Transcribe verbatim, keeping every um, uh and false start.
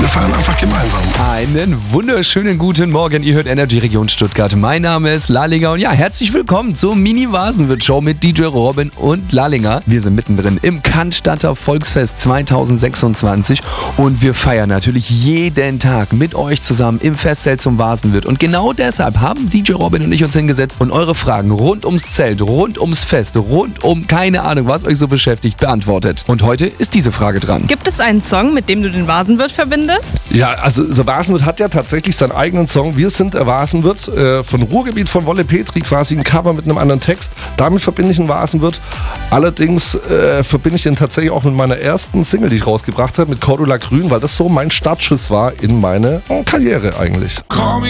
Wir feiern einfach gemeinsam. Einen wunderschönen guten Morgen. Ihr hört Energy Region Stuttgart. Mein Name ist Lallinger und ja, herzlich willkommen zur Mini-Vasenwirt-Show mit D J Robin und Lallinger. Wir sind mittendrin im Cannstatter Volksfest zweitausendsechsundzwanzig und wir feiern natürlich jeden Tag mit euch zusammen im Festzelt zum Vasenwirt. Und genau deshalb haben D J Robin und ich uns hingesetzt und eure Fragen rund ums Zelt, rund ums Fest, rund um keine Ahnung, was euch so beschäftigt, beantwortet. Und heute ist diese Frage dran. Gibt es einen Song, mit dem du den Vasenwirt verbindest? Ja, also der Vasenwirt hat ja tatsächlich seinen eigenen Song. Wir sind der Vasenwirt äh, von Ruhrgebiet von Wolle Petri, quasi ein Cover mit einem anderen Text. Damit verbinde ich einen Vasenwirt. Allerdings äh, verbinde ich den tatsächlich auch mit meiner ersten Single, die ich rausgebracht habe, mit Cordula Grün, weil das so mein Startschuss war in meine Karriere eigentlich.